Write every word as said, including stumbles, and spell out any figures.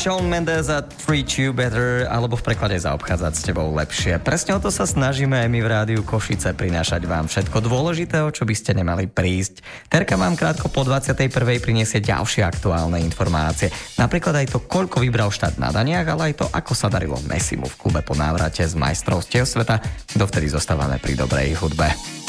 Shawn Mendes a Treat You Better, alebo v preklade Zaobchádzať s tebou lepšie. Presne o to sa snažíme aj my v rádiu Košice, prinášať vám všetko dôležité, o čo by ste nemali prísť. Terka vám krátko po dvadsiatej prvej priniesie ďalšie aktuálne informácie. Napríklad aj to, koľko vybral štát na daniach, ale aj to, ako sa darilo Messimu v klube po návrate z majstrovstiev sveta. Dovtedy zostávame pri dobrej hudbe.